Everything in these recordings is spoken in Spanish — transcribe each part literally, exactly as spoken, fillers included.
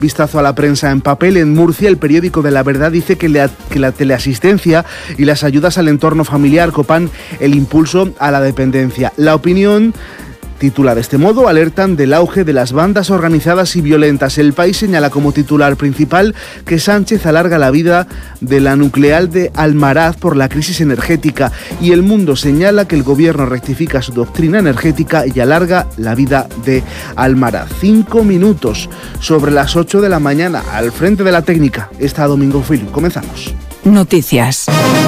Vistazo a la prensa en papel. En Murcia, el periódico de La Verdad dice que la, que la teleasistencia y las ayudas al entorno familiar copan el impulso a la dependencia. La Opinión titula de este modo: alertan del auge de las bandas organizadas y violentas. El País señala como titular principal que Sánchez alarga la vida de la nuclear de Almaraz por la crisis energética, y El Mundo señala que el gobierno rectifica su doctrina energética y alarga la vida de Almaraz. Cinco minutos sobre las ocho de la mañana. Al frente de la técnica está Domingo Filio. Comenzamos. Noticias.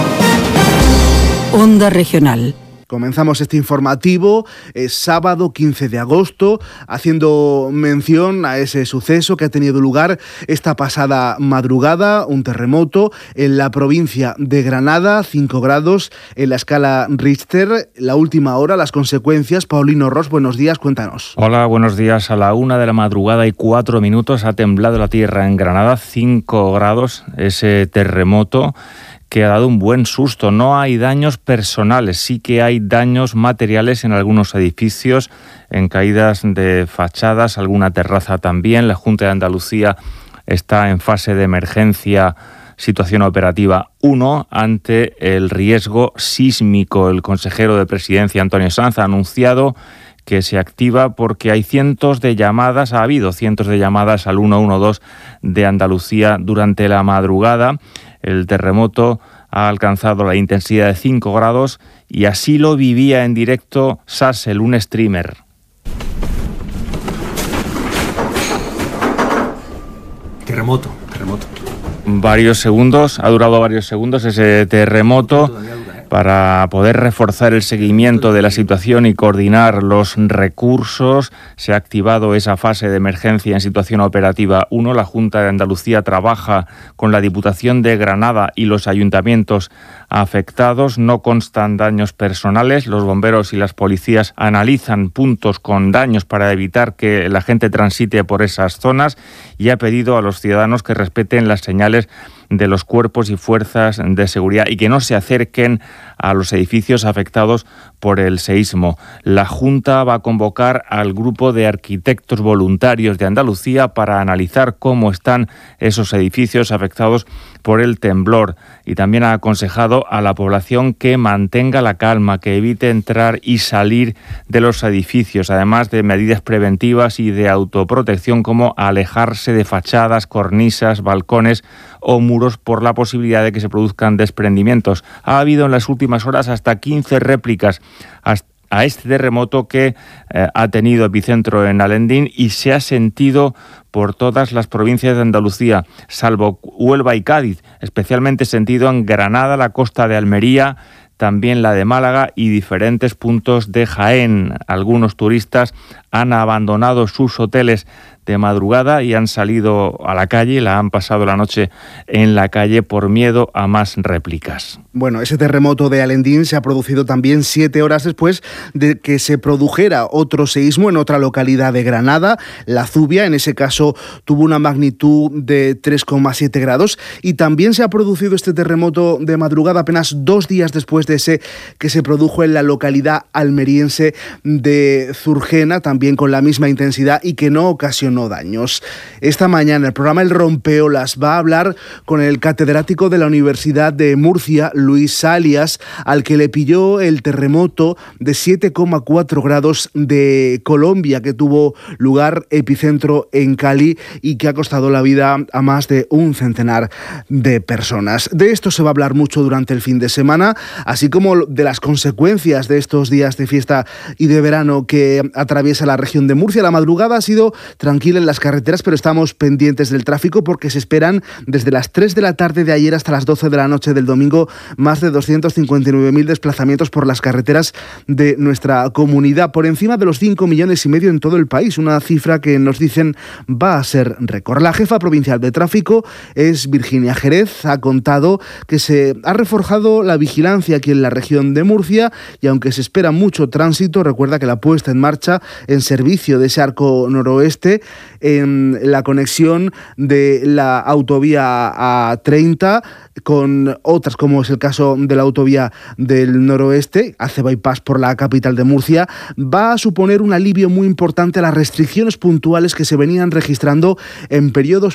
Onda Regional. Comenzamos este informativo, es sábado quince de agosto, haciendo mención a ese suceso que ha tenido lugar esta pasada madrugada, un terremoto en la provincia de Granada, cinco grados en la escala Richter. La última hora, las consecuencias. Paulino Ros, buenos días, cuéntanos. Hola, buenos días. A la una de la madrugada y cuatro minutos ha temblado la tierra en Granada, cinco grados, ese terremoto que ha dado un buen susto. No hay daños personales, sí que hay daños materiales en algunos edificios, en caídas de fachadas, alguna terraza también. La Junta de Andalucía está en fase de emergencia, situación operativa uno, ante el riesgo sísmico. El consejero de Presidencia, Antonio Sanz, ha anunciado que se activa porque hay cientos de llamadas, ha habido cientos de llamadas al ciento doce de Andalucía durante la madrugada. El terremoto ha alcanzado la intensidad de cinco grados y así lo vivía en directo Sassel, un streamer. Terremoto, terremoto. Varios segundos, ha durado varios segundos ese terremoto para poder reforzar el seguimiento de la situación y coordinar los recursos. Se ha activado esa fase de emergencia en situación operativa uno. La Junta de Andalucía trabaja con la Diputación de Granada y los ayuntamientos afectados. No constan daños personales. Los bomberos y las policías analizan puntos con daños para evitar que la gente transite por esas zonas, y ha pedido a los ciudadanos que respeten las señales de los cuerpos y fuerzas de seguridad y que no se acerquen a los edificios afectados por el seísmo. La Junta va a convocar al grupo de arquitectos voluntarios de Andalucía para analizar cómo están esos edificios afectados por el temblor, y también ha aconsejado a la población que mantenga la calma, que evite entrar y salir de los edificios, además de medidas preventivas y de autoprotección como alejarse de fachadas, cornisas, balcones o muros por la posibilidad de que se produzcan desprendimientos. Ha habido en las últimas horas hasta quince réplicas a este terremoto que eh, ha tenido epicentro en Alendín y se ha sentido por todas las provincias de Andalucía, salvo Huelva y Cádiz, especialmente sentido en Granada, la costa de Almería, también la de Málaga y diferentes puntos de Jaén. Algunos turistas han abandonado sus hoteles de madrugada y han salido a la calle, la han pasado la noche en la calle por miedo a más réplicas. Bueno, ese terremoto de Alendín se ha producido también siete horas después de que se produjera otro seísmo en otra localidad de Granada, La Zubia. En ese caso tuvo una magnitud de tres coma siete grados, y también se ha producido este terremoto de madrugada apenas dos días después de ese que se produjo en la localidad almeriense de Zurgena, también con la misma intensidad y que no ocasionó daños. Esta mañana el programa El Rompeolas va a hablar con el catedrático de la Universidad de Murcia, Luis Salias, al que le pilló el terremoto de siete coma cuatro grados de Colombia, que tuvo lugar epicentro en Cali y que ha costado la vida a más de un centenar de personas. De esto se va a hablar mucho durante el fin de semana, así como de las consecuencias de estos días de fiesta y de verano que atraviesa la región de Murcia. La madrugada ha sido tranquila en las carreteras, pero estamos pendientes del tráfico porque se esperan desde las tres de la tarde de ayer hasta las doce de la noche del domingo más de doscientos cincuenta y nueve mil desplazamientos por las carreteras de nuestra comunidad, por encima de los cinco millones y medio en todo el país, una cifra que nos dicen va a ser récord. La jefa provincial de tráfico es Virginia Jerez. Ha contado que se ha reforzado la vigilancia aquí en la región de Murcia, y aunque se espera mucho tránsito, recuerda que la puesta en marcha en servicio de ese arco noroeste en la conexión de la autovía A treinta con otras, como es el caso de la autovía del noroeste, hace bypass por la capital de Murcia, va a suponer un alivio muy importante a las restricciones puntuales que se venían registrando en periodos